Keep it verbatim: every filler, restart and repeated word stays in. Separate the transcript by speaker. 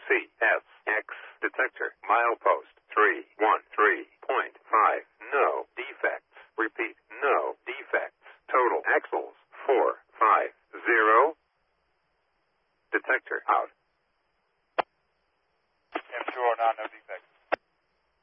Speaker 1: C S X detector. Milepost three one three point five. No defects. Repeat, no defects. Total axles four five zero. Detector out.
Speaker 2: M two oh nine, no defects.